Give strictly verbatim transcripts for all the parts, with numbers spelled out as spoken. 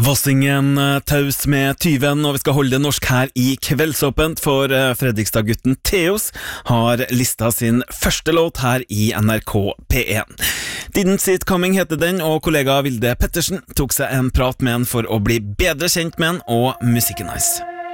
Vossingen taus med tyven, og vi skal holde det norsk her i Kveldsåpent, for Fredrikstad-gutten Theos har listet sin første låt her i N R K P én. Didn't See It Coming heter den, og kollega Vilde Pettersen tok seg en prat med han for å bli bedre kjent med han og musikken hans.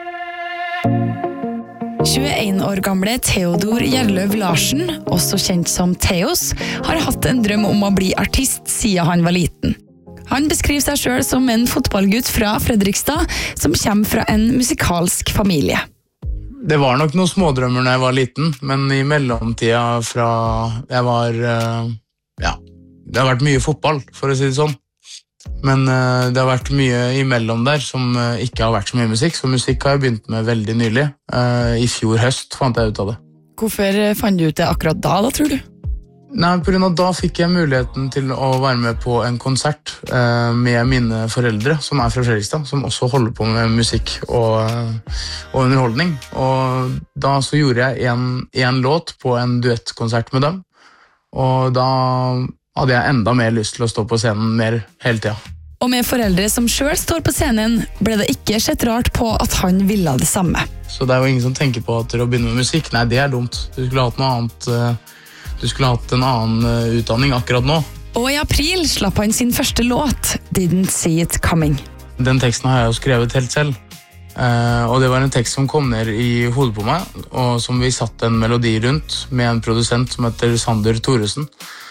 tjueen år gamle Theodor Gjerløv Larsen, også kjent som Theos, har hatt en drøm om å bli artist siden han var liten. Han beskriver seg selv som en fotballgutt fra Fredrikstad, som kommer fra en musikalsk familie. Det var nok noen smådrømmer når jeg var liten, men i mellomtida fra jeg var, ja, det har vært mye fotball, for å si det sånn. Men det har vært mye imellom der som ikke har vært så mye musikk, så musikk har jeg begynt med veldig nylig. I fjor høst fant jeg ut av det. Hvorfor fant du ut det akkurat da, da tror du? Nei, på grunn av da fikk jeg muligheten til å være med på en konsert eh, med mine foreldre, som er fra Fredrikstad, som også holder på med musikk og, og underholdning. Og da så gjorde jeg en, en låt på en duettkonsert med dem, og da hadde jeg enda mer lyst til å stå på scenen mer hele tida. Og med foreldre som selv står på scenen, ble det ikke sett rart på at han ville det samme. Så det er jo ingen som tenker på at å begynne med musikk, nei, det er dumt. Du skulle hatt noe annet... Eh, Du skulle hatt en annen utdanning akkurat nå. Og i april slapp han sin første låt, Didn't See It Coming. Den teksten har jeg jo skrevet helt selv. Eh, og det var en tekst som kom ned i hodet på meg, og som vi satte en melodi rundt med en produsent som heter Sander Thoresen.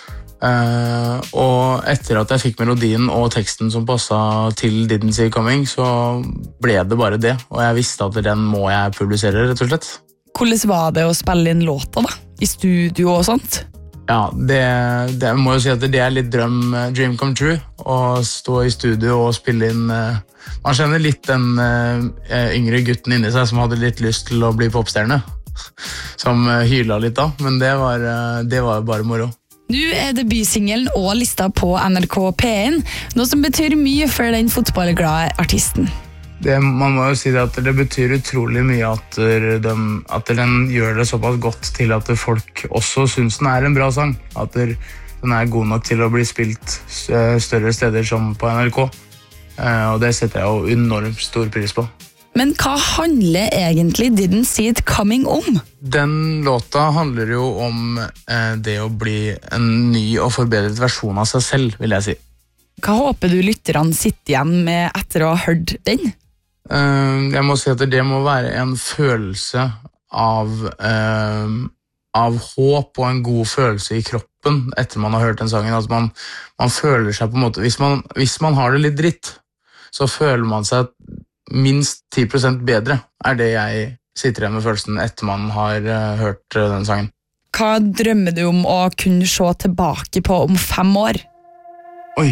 Eh, og etter at jeg fikk melodien og teksten som passet til Didn't See It Coming, så ble det bare det. Og jeg visste at den må jeg publisere, rett og slett. Hvordan var det å spille inn låta da? I studio og sånt? Ja, det, det må jo si at det er litt drøm, dream come true, å stå i studio og spille inn. Man kjenner litt den uh, yngre gutten inni seg som hadde litt lyst til å bli popstjerne, som uh, hyla litt da, men det var, uh, det var bare moro. Nå er debutsingelen og lista på N R K P én, noe som betyr mye for den fotballglade artisten. Det, man må jo si det at det betyr utrolig mye at, de, at den gjør det såpass godt til at folk også synes den er en bra sang. At den er god nok til å bli spilt større steder som på N R K. Og det setter jeg jo enormt stor pris på. Men hva handler egentlig Didn't See It Coming om? Den låta handler jo om det å bli en ny og forbedret versjon av seg selv, vil jeg si. Hva håper du lytterne sitter igjen med etter å ha hørt den? Uh, jeg må si at det må være en følelse av, uh, av håp og en god følelse i kroppen etter man har hørt den sangen. Altså man, man føler seg på en måte, hvis man, hvis man har det litt dritt, så føler man seg minst ti prosent bedre, er det jeg sitter igjen med følelsen etter man har uh, hørt uh, den sangen. Hva drømmer du om å kunne se tilbake på om fem år? Oi.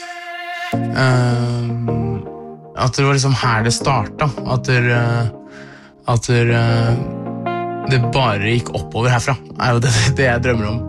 Uh, At det var liksom her det startet, at det, at det, det bare gikk oppover herfra, er jo det, det jeg drømmer om.